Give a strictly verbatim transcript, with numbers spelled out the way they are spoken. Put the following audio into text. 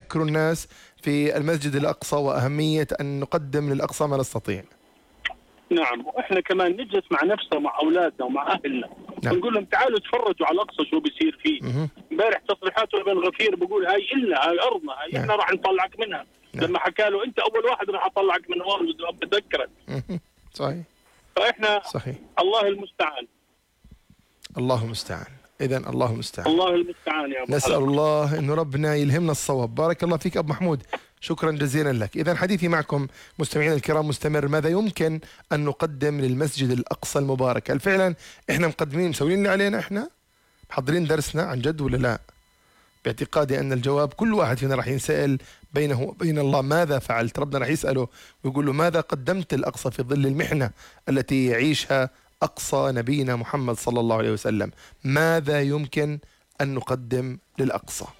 يذكروا الناس في المسجد الأقصى وأهمية أن نقدم للأقصى ما نستطيع. نعم، واحنا كمان نجلس مع نفسنا مع اولادنا ومع اهلنا، نعم. ونقول لهم تعالوا تفرجوا على الاقصى شو بيصير فيه. امبارح تصريحاته ابن غفير بيقول هاي الا هاي ارضنا، هاي نعم. احنا راح نطلعك منها. نعم. لما حكى له انت اول واحد راح اطلعك من هون بتذكرك. صحيح. فاحنا صحيح. الله المستعان. الله المستعان. إذن الله المستعان. الله المستعان يا أبو نسأل حلقة. الله أنه ربنا يلهمنا الصواب. بارك الله فيك أبو محمود، شكرا جزيلا لك. إذن حديثي معكم مستمعينا الكرام مستمر. ماذا يمكن أن نقدم للمسجد الأقصى المبارك؟ هل فعلا إحنا مقدمين مسوين اللي علينا؟ إحنا محضرين درسنا عن جد ولا لا؟ باعتقادي أن الجواب كل واحد فينا راح ينسأل بينه وبين الله ماذا فعلت. ربنا راح يسأله ويقول له ماذا قدمت الأقصى في ظل المحنة التي يعيشها أقصى نبينا محمد صلى الله عليه وسلم. ماذا يمكن أن نقدم للأقصى؟